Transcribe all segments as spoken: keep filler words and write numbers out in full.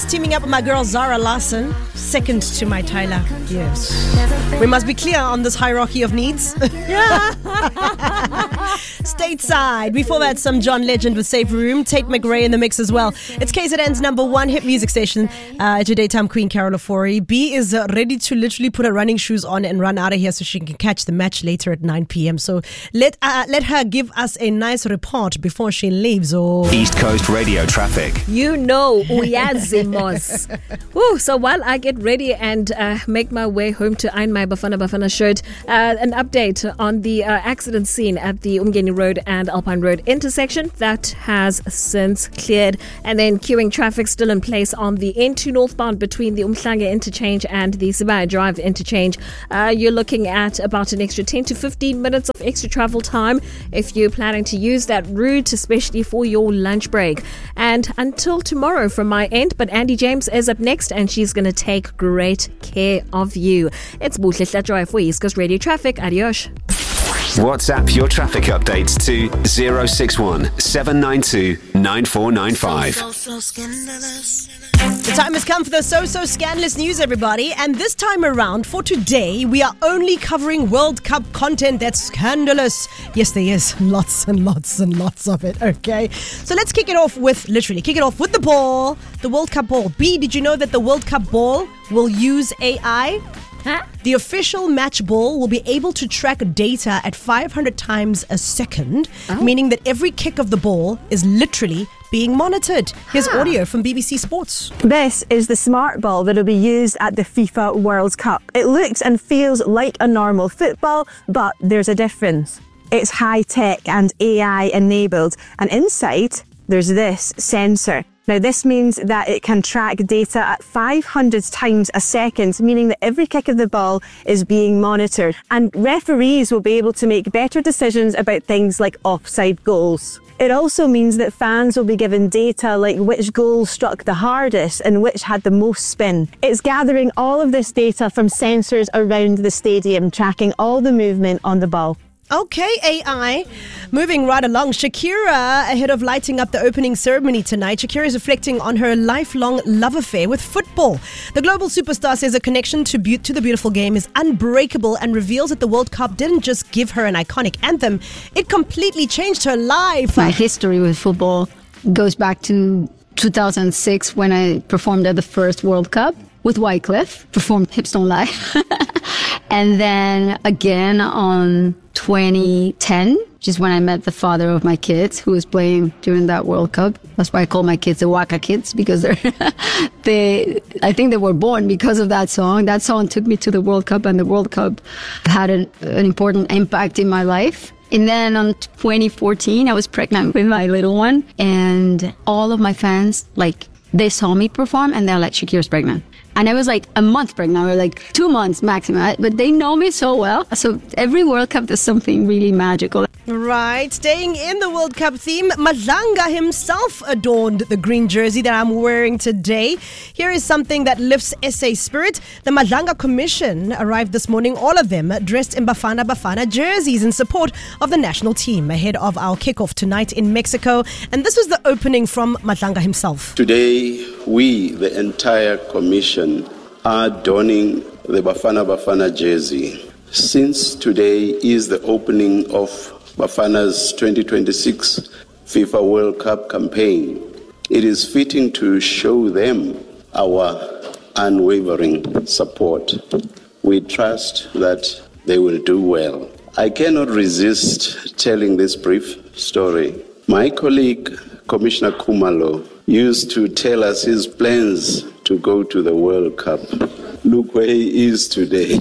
He's teaming up with my girl Zara Larsson, second to my Tyler. Yes. We must be clear on this hierarchy of needs. Stateside. Before that, some John Legend with Safe Room. Tate McRae in the mix as well. It's K Z N's number one hit music station. Uh, it's your daytime queen, Carol Ofori. B is uh, ready to literally put her running shoes on and run out of here so she can catch the match later at nine p.m. So let uh, let her give us a nice report before she leaves. Oh. East Coast radio traffic. You know, uyazimos. Woo, so while I get ready and uh, make my way home to iron my Bafana Bafana shirt, uh, an update on the uh, accident scene at the Umgeni Road and Alpine Road intersection that has since cleared, and then queuing traffic still in place on the N two northbound between the Umhlanga interchange and the Sibaya Drive interchange. Uh, you're looking at about an extra ten to fifteen minutes of extra travel time if you're planning to use that route, especially for your lunch break. And until tomorrow from my end, but Andy James is up next and she's going to take great care of you. It's Buhle Hlatjoy for East Coast Radio Traffic. Adios. WhatsApp your traffic updates to zero six one seven nine two nine four nine five. The time has come for the so-so scandalous news, everybody. And this time around, for today, we are only covering World Cup content that's scandalous. Yes, there is lots and lots and lots of it, okay? So let's kick it off with, literally, kick it off with the ball, the World Cup ball. B, did you know that the World Cup ball will use A I? Huh? The official match ball will be able to track data at five hundred times a second, oh. meaning that every kick of the ball is literally being monitored. Here's huh. audio from B B C Sports. This is the smart ball that will be used at the FIFA World Cup. It looks and feels like a normal football, but there's a difference. It's high-tech and A I enabled, and inside there's this sensor. Now, this means that it can track data at five hundred times a second, meaning that every kick of the ball is being monitored. And referees will be able to make better decisions about things like offside goals. It also means that fans will be given data like which goal struck the hardest and which had the most spin. It's gathering all of this data from sensors around the stadium, tracking all the movement on the ball. Okay, A I. Moving right along, Shakira, ahead of lighting up the opening ceremony tonight, Shakira is reflecting on her lifelong love affair with football. The global superstar says a connection to, be- to the beautiful game is unbreakable and reveals that the World Cup didn't just give her an iconic anthem, it completely changed her life. My history with football goes back to two thousand six when I performed at the first World Cup with Wycliffe, performed Hips Don't Lie. And then again on twenty ten, which is when I met the father of my kids who was playing during that World Cup. That's why I call my kids the Waka Kids, because they're they, I think they were born because of that song. That song took me to the World Cup, and the World Cup had an, an important impact in my life. And then on twenty fourteen, I was pregnant with my little one, and all of my fans, like, they saw me perform and they're like, Shakira's pregnant. And I was like a month pregnant, or like two months maximum. But they know me so well. So every World Cup, there's something really magical. Right. Staying in the World Cup theme, Madlanga himself adorned the green jersey that I'm wearing today. Here is something that lifts S A spirit. The Madlanga Commission arrived this morning, all of them dressed in Bafana Bafana jerseys in support of the national team ahead of our kickoff tonight in Mexico. And this was the opening from Madlanga himself. Today, we, the entire commission, are donning the Bafana Bafana jersey. Since today is the opening of Bafana's twenty twenty-six FIFA World Cup campaign, it is fitting to show them our unwavering support. We trust that they will do well. I cannot resist telling this brief story. My colleague, Commissioner Khumalo, used to tell us his plans to go to the World Cup. Look where he is today.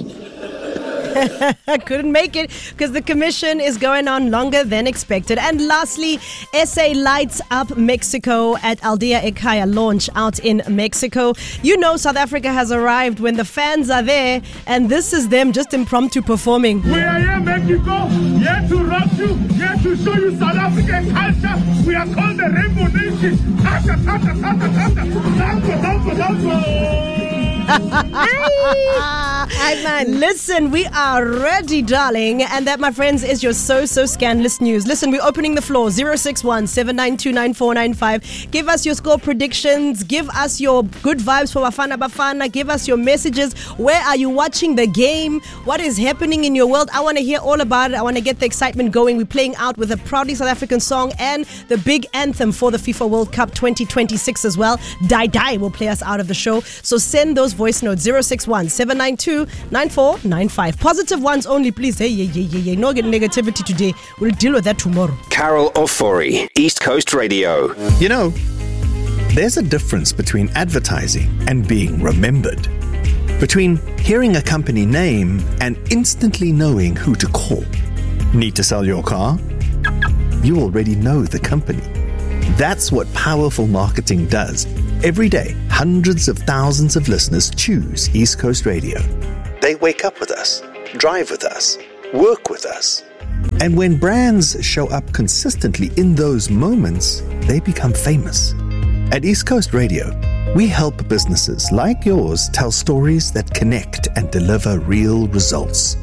Couldn't make it because the commission is going on longer than expected. And lastly, S A lights up Mexico at Aldea Ekaya launch out in Mexico. You know South Africa has arrived when the fans are there, and this is them just impromptu performing. We are here, Mexico, here to rock you, here to show you South African culture. We are called the Rainbow Nation. Tata, tata, tata, tata. Dango, dango, dango. Hi, man. Listen, we are ready, darling. And that, my friends, is your So So Scandalous news. Listen, we're opening the floor. zero six one, seven nine two, nine four nine five. Give us your score predictions. Give us your good vibes for Bafana Bafana. Give us your messages. Where are you watching the game? What is happening in your world? I want to hear all about it. I want to get the excitement going. We're playing out with a proudly South African song and the big anthem for the FIFA World Cup twenty twenty-six as well. Die Die will play us out of the show. So send those voice notes. zero six one, seven nine two, nine four nine five. Positive ones only, please. Hey, yeah, yeah, yeah, yeah. No negativity today. We'll deal with that tomorrow. Carol Ofori, East Coast Radio. You know, there's a difference between advertising and being remembered. Between hearing a company name and instantly knowing who to call. Need to sell your car? You already know the company. That's what powerful marketing does. Every day, hundreds of thousands of listeners choose East Coast Radio. They wake up with us, drive with us, work with us. And when brands show up consistently in those moments, they become famous. At East Coast Radio, we help businesses like yours tell stories that connect and deliver real results.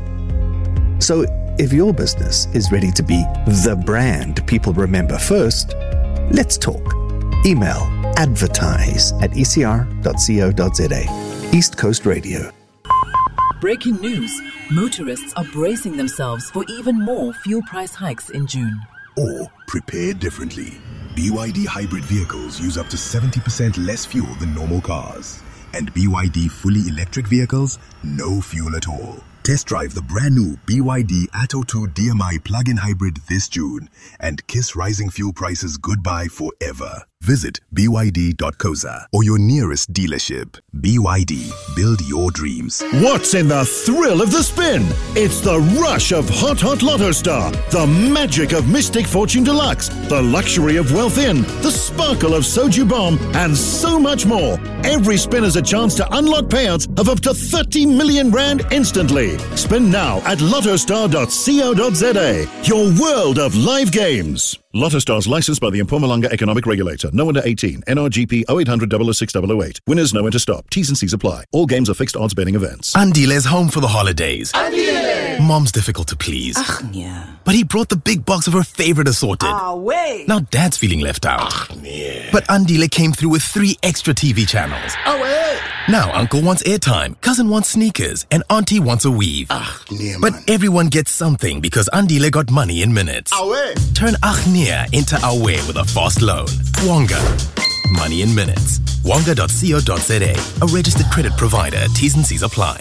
So if your business is ready to be the brand people remember first, let's talk. Email advertise at e c r dot co dot z a. East Coast Radio. Breaking news. Motorists are bracing themselves for even more fuel price hikes in June. Or prepare differently. B Y D hybrid vehicles use up to seventy percent less fuel than normal cars. And B Y D fully electric vehicles, no fuel at all. Test drive the brand new B Y D Atto two D M I plug-in hybrid this June and kiss rising fuel prices goodbye forever. Visit b y d dot co dot za or your nearest dealership. B Y D, build your dreams. What's in the thrill of the spin? It's the rush of Hot Hot Lotto Star, the magic of Mystic Fortune Deluxe, the luxury of Wealth In, the sparkle of Soju Bomb, and so much more. Every spin is a chance to unlock payouts of up to thirty million rand instantly. Spin now at lotto star dot co dot z a. Your world of live games. Lotto Stars licensed by the Mpumalanga Economic Regulator. No under eighteen. N R G P zero eight hundred, double oh six, double oh eight. Winners know when to stop. T's and C's apply. All games are fixed odds betting events. Andile's home for the holidays. Andile! Mom's difficult to please. Ach, yeah. But he brought the big box of her favorite assorted. Ah, wait. Now Dad's feeling left out. Ach, yeah. But Andile came through with three extra T V channels. Oh, wait. Now Uncle wants airtime, Cousin wants sneakers, and Auntie wants a weave. Ach, yeah, But man. everyone gets something because Andile got money in minutes. Awe. Turn Achnia into Awe with a fast loan. Wonga. Money in minutes. wonga dot co dot z a. A registered credit provider. T's and C's apply.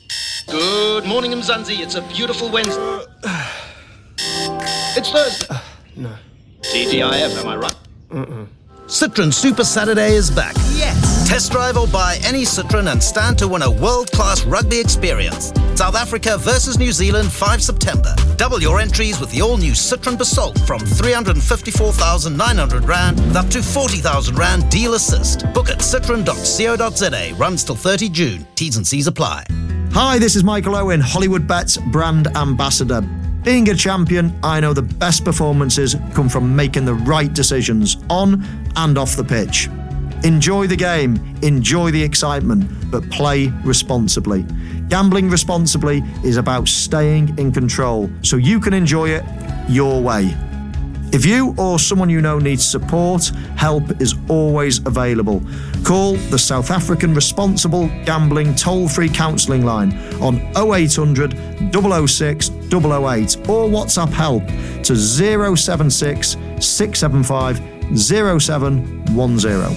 Good morning, Mzansi. It's a beautiful Wednesday. It's Thursday. Uh, no. T G I F, am I right? Mm-mm. Citroen Super Saturday is back. Yes! Test drive or buy any Citroen and stand to win a world-class rugby experience. South Africa versus New Zealand, the fifth of September. Double your entries with the all-new Citroen Basalt from three hundred fifty-four thousand nine hundred rand with up to forty thousand rand deal assist. Book at citroen dot co dot z a. Runs till thirtieth of June. T's and C's apply. Hi, this is Michael Owen, Hollywood Bets brand ambassador. Being a champion, I know the best performances come from making the right decisions on and off the pitch. Enjoy the game, enjoy the excitement, but play responsibly. Gambling responsibly is about staying in control so you can enjoy it your way. If you or someone you know needs support, help is always available. Call the South African Responsible Gambling Toll-Free Counselling Line on oh eight hundred, double oh six, double oh eight or WhatsApp help to zero seven six, six seven five, zero seven one zero.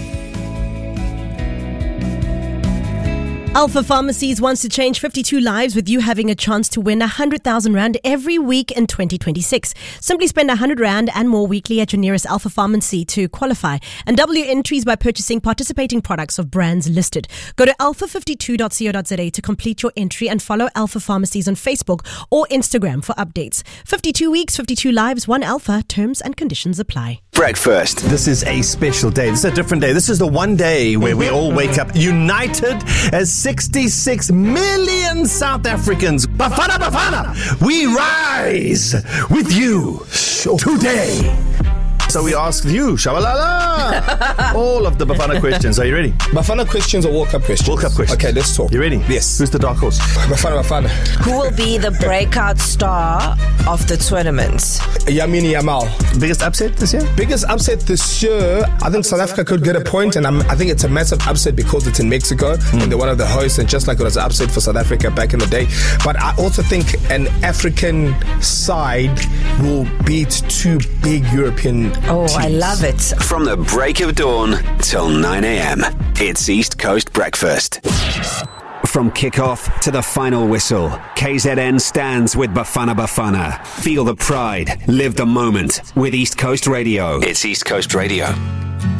Alpha Pharmacies wants to change fifty-two lives with you having a chance to win one hundred thousand rand every week in twenty twenty-six. Simply spend one hundred rand and more weekly at your nearest Alpha Pharmacy to qualify and double your entries by purchasing participating products of brands listed. Go to alpha fifty-two dot co dot z a to complete your entry and follow Alpha Pharmacies on Facebook or Instagram for updates. fifty-two weeks, fifty-two lives, one Alpha. Terms and conditions apply. Breakfast. This is a special day. This is a different day. This is the one day where we all wake up united as sixty-six million South Africans. Bafana Bafana, we rise with you today. So we asked you, Shabalala, all of the Bafana questions. Are you ready? Bafana questions or World Cup questions? World Cup questions. Okay, let's talk. You ready? Yes. Who's the dark horse? Bafana Bafana. Who will be the breakout star of the tournament? Yamini Yamal. Biggest upset this year? Biggest upset this year, I think South Africa could get a point, and I'm, I think it's a massive upset because it's in Mexico mm. and they're one of the hosts, and just like it was an upset for South Africa back in the day. But I also think an African side will beat two big European Oh, teams. I love it. From the break of dawn till nine a.m, it's East Coast Breakfast. From kickoff to the final whistle, K Z N stands with Bafana Bafana. Feel the pride, live the moment with East Coast Radio. It's East Coast Radio.